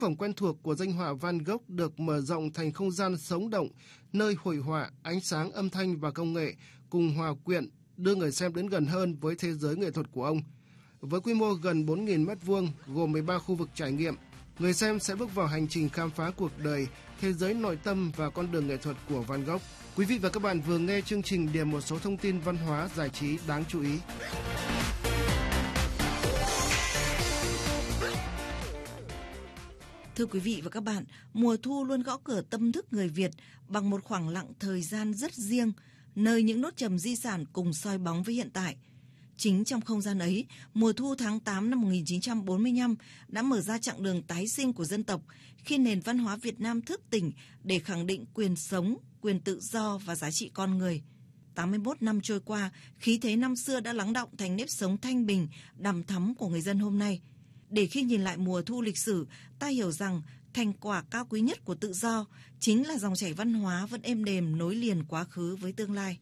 Phẩm quen thuộc của danh họa Van Gogh được mở rộng thành không gian sống động, nơi hội họa, ánh sáng, âm thanh và công nghệ cùng hòa quyện đưa người xem đến gần hơn với thế giới nghệ thuật của ông. Với quy mô gần 4.000 m2, gồm 13 khu vực trải nghiệm, người xem sẽ bước vào hành trình khám phá cuộc đời, thế giới nội tâm và con đường nghệ thuật của Van Gogh. Quý vị và các bạn vừa nghe chương trình điểm một số thông tin văn hóa giải trí đáng chú ý. Thưa quý vị và các bạn, mùa thu luôn gõ cửa tâm thức người Việt bằng một khoảng lặng thời gian rất riêng, nơi những nốt trầm di sản cùng soi bóng với hiện tại. Chính trong không gian ấy, mùa thu tháng 8 năm 1945 đã mở ra chặng đường tái sinh của dân tộc khi nền văn hóa Việt Nam thức tỉnh để khẳng định quyền sống, quyền tự do và giá trị con người. 81 năm trôi qua, khí thế năm xưa đã lắng đọng thành nếp sống thanh bình, đằm thắm của người dân hôm nay. Để khi nhìn lại mùa thu lịch sử, ta hiểu rằng thành quả cao quý nhất của tự do chính là dòng chảy văn hóa vẫn êm đềm nối liền quá khứ với tương lai.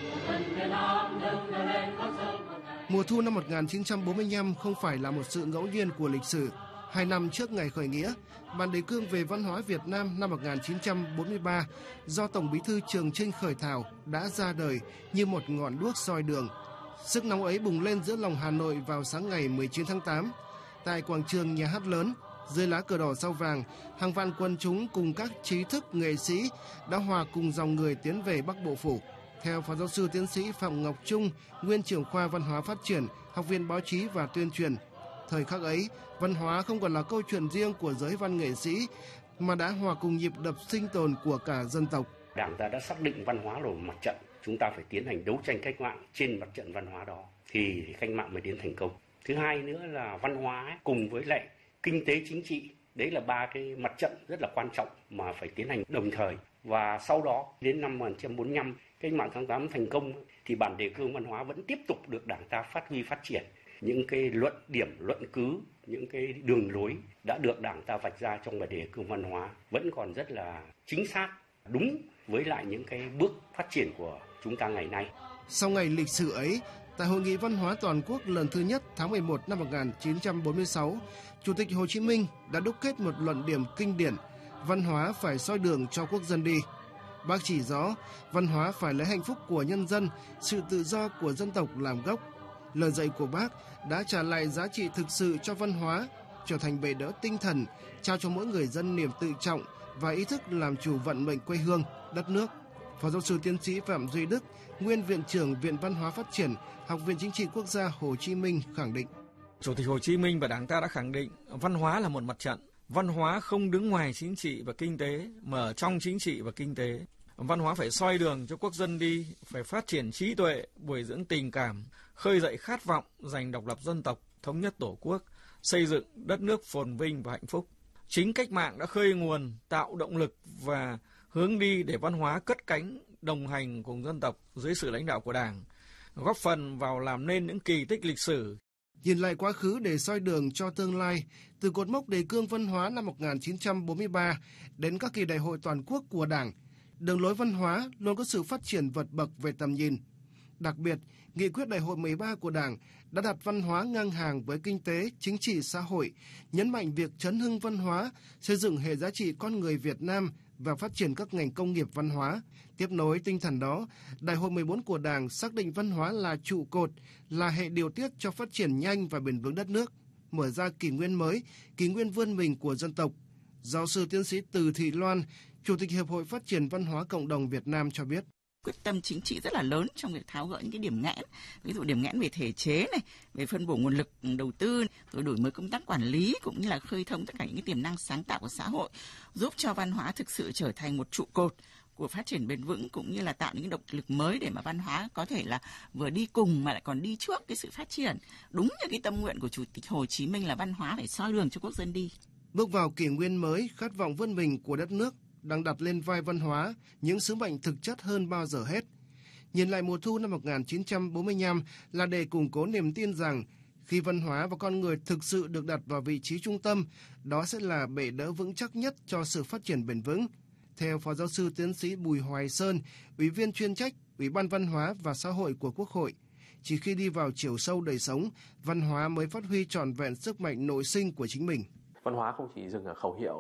Mùa thu năm 1945 không phải là một sự ngẫu nhiên của lịch sử. 2 năm trước ngày khởi nghĩa, Bản đề cương về văn hóa Việt Nam năm 1943 do Tổng Bí thư Trường Chinh khởi thảo đã ra đời như một ngọn đuốc soi đường. Sức nóng ấy bùng lên giữa lòng Hà Nội vào sáng ngày 19 tháng 8. Tại quảng trường Nhà hát lớn, dưới lá cờ đỏ sao vàng, hàng vạn quần chúng cùng các trí thức nghệ sĩ đã hòa cùng dòng người tiến về Bắc Bộ Phủ. Theo Phó Giáo sư Tiến sĩ Phạm Ngọc Trung, Nguyên trưởng khoa Văn hóa Phát triển, Học viện Báo chí và Tuyên truyền, thời khắc ấy, văn hóa không còn là câu chuyện riêng của giới văn nghệ sĩ, mà đã hòa cùng nhịp đập sinh tồn của cả dân tộc. Đảng ta đã xác định văn hóa là một mặt trận, chúng ta phải tiến hành đấu tranh cách mạng trên mặt trận văn hóa đó thì cách mạng mới đến thành công. Thứ hai nữa là văn hóa cùng với lại kinh tế chính trị, đấy là ba cái mặt trận rất là quan trọng mà phải tiến hành đồng thời. Và sau đó đến năm 1945, cách mạng tháng 8 thành công thì bản đề cương văn hóa vẫn tiếp tục được Đảng ta phát huy phát triển. Những cái luận điểm, luận cứ, những cái đường lối đã được Đảng ta vạch ra trong bản đề cương văn hóa vẫn còn rất là chính xác, đúng với lại những cái bước phát triển của chúng ta ngày nay. Sau ngày lịch sử ấy, tại Hội nghị Văn hóa Toàn quốc lần thứ nhất tháng 11 năm 1946, Chủ tịch Hồ Chí Minh đã đúc kết một luận điểm kinh điển: văn hóa phải soi đường cho quốc dân đi. Bác chỉ rõ, văn hóa phải lấy hạnh phúc của nhân dân, sự tự do của dân tộc làm gốc. Lời dạy của Bác đã trả lại giá trị thực sự cho văn hóa, trở thành bệ đỡ tinh thần, trao cho mỗi người dân niềm tự trọng và ý thức làm chủ vận mệnh quê hương, đất nước. Phó Giáo sư Tiến sĩ Phạm Duy Đức, Nguyên Viện trưởng Viện Văn hóa Phát triển, Học viện Chính trị Quốc gia Hồ Chí Minh khẳng định: Chủ tịch Hồ Chí Minh và Đảng ta đã khẳng định văn hóa là một mặt trận. Văn hóa không đứng ngoài chính trị và kinh tế, mà ở trong chính trị và kinh tế. Văn hóa phải soi đường cho quốc dân đi, phải phát triển trí tuệ, bồi dưỡng tình cảm, khơi dậy khát vọng giành độc lập dân tộc, thống nhất tổ quốc, xây dựng đất nước phồn vinh và hạnh phúc. Chính cách mạng đã khơi nguồn, tạo động lực và hướng đi để văn hóa cất cánh, đồng hành cùng dân tộc dưới sự lãnh đạo của Đảng, góp phần vào làm nên những kỳ tích lịch sử. Nhìn lại quá khứ để soi đường cho tương lai, từ cột mốc đề cương văn hóa năm 1943 đến các kỳ đại hội toàn quốc của Đảng, đường lối văn hóa luôn có sự phát triển vượt bậc về tầm nhìn. Đặc biệt, nghị quyết đại hội 13 của Đảng đã đặt văn hóa ngang hàng với kinh tế, chính trị, xã hội, nhấn mạnh việc chấn hưng văn hóa, xây dựng hệ giá trị con người Việt Nam và phát triển các ngành công nghiệp văn hóa. Tiếp nối tinh thần đó, Đại hội 14 của Đảng xác định văn hóa là trụ cột, là hệ điều tiết cho phát triển nhanh và bền vững đất nước, mở ra kỷ nguyên mới, kỷ nguyên vươn mình của dân tộc. Giáo sư tiến sĩ Từ Thị Loan, Chủ tịch Hiệp hội Phát triển Văn hóa Cộng đồng Việt Nam cho biết: quyết tâm chính trị rất là lớn trong việc tháo gỡ những cái điểm nghẽn, ví dụ điểm nghẽn về thể chế này, về phân bổ nguồn lực đầu tư, rồi đổi mới công tác quản lý cũng như là khơi thông tất cả những cái tiềm năng sáng tạo của xã hội, giúp cho văn hóa thực sự trở thành một trụ cột của phát triển bền vững, cũng như là tạo những động lực mới để mà văn hóa có thể là vừa đi cùng mà lại còn đi trước cái sự phát triển. Đúng như cái tâm nguyện của Chủ tịch Hồ Chí Minh là văn hóa phải soi đường cho quốc dân đi. Bước vào kỷ nguyên mới, khát vọng vươn mình của đất nước đang đặt lên vai văn hóa những sứ mệnh thực chất hơn bao giờ hết. Nhìn lại mùa thu năm 1945 là để củng cố niềm tin rằng khi văn hóa và con người thực sự được đặt vào vị trí trung tâm, đó sẽ là bệ đỡ vững chắc nhất cho sự phát triển bền vững. Theo Phó Giáo sư Tiến sĩ Bùi Hoài Sơn, Ủy viên chuyên trách Ủy ban Văn hóa và Xã hội của Quốc hội, chỉ khi đi vào chiều sâu đời sống, văn hóa mới phát huy trọn vẹn sức mạnh nội sinh của chính mình. Văn hóa không chỉ dừng ở khẩu hiệu